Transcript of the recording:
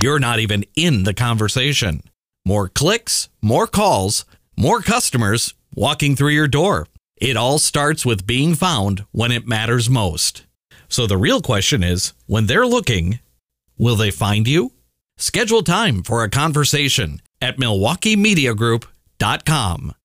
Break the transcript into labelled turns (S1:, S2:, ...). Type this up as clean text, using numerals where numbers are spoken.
S1: you're not even in the conversation. More clicks, more calls, more customers walking through your door. It all starts with being found when it matters most. So the real question is, when they're looking, will they find you? Schedule time for a conversation at MilwaukeeMediaGroup.com.